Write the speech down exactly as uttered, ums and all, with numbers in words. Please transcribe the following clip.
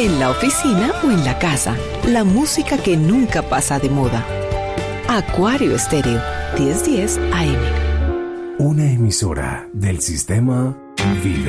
en la oficina o en la casa. La música que nunca pasa de moda. Acuario Estéreo, diez diez A M. Una emisora del sistema Vibra.